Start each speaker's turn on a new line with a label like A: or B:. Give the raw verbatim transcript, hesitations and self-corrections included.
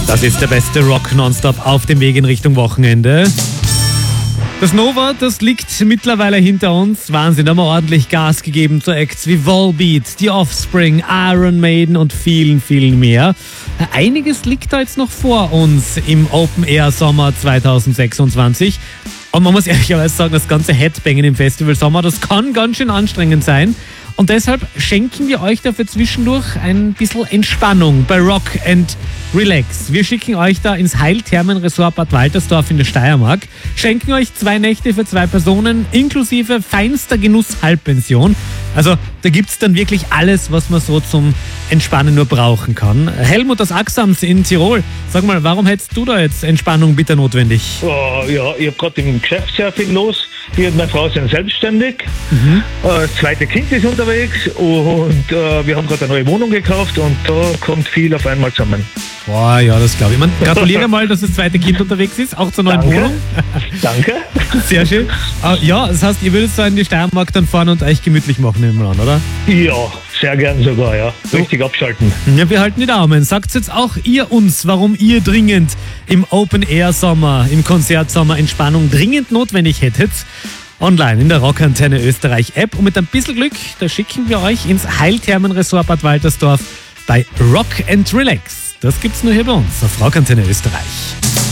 A: Das ist der beste Rock nonstop auf dem Weg in Richtung Wochenende. Das Nova, das liegt mittlerweile hinter uns. Wahnsinn, da haben wir ordentlich Gas gegeben zu Acts wie Volbeat, The Offspring, Iron Maiden und vielen, vielen mehr. Einiges liegt da jetzt noch vor uns im Open Air Sommer zwanzig sechsundzwanzig. Und man muss ehrlicherweise sagen, das ganze Headbangen im Festival Sommer, das kann ganz schön anstrengend sein. Und deshalb schenken wir euch dafür zwischendurch ein bisschen Entspannung bei Rock and Relax. Wir schicken euch da ins Heilthermenresort Bad Waltersdorf in der Steiermark, schenken euch zwei Nächte für zwei Personen inklusive feinster Genuss-Halbpension. Also da gibt's dann wirklich alles, was man so zum Entspannen nur brauchen kann. Helmut aus Axams in Tirol, sag mal, warum hättest du da jetzt Entspannung bitter notwendig?
B: Oh, ja, ich habe gerade im Geschäft sehr viel los. Ich und meine Frau sind selbstständig. Mhm. Äh, das zweite Kind ist unterwegs und äh, wir haben gerade eine neue Wohnung gekauft und da kommt viel auf einmal zusammen.
A: Boah, ja, das glaube ich. Man gratuliere mal, dass das zweite Kind unterwegs ist, auch zur neuen
B: Danke.
A: Wohnung.
B: Danke.
A: Sehr schön. Äh, ja, das heißt, ihr würdet so in die Steiermark dann fahren und euch gemütlich machen, nehmen wir an, oder?
B: Ja, sehr gern sogar, ja. Richtig abschalten.
A: Ja, wir halten die Daumen. Sagt jetzt auch ihr uns, warum ihr dringend im Open-Air-Sommer, im Konzertsommer Entspannung dringend notwendig hättet. Online in der Rockantenne Österreich App. Und mit ein bisschen Glück, da schicken wir euch ins Heilthermenresort Bad Waltersdorf bei Rock and Relax. Das gibt's nur hier bei uns auf Rockantenne Österreich.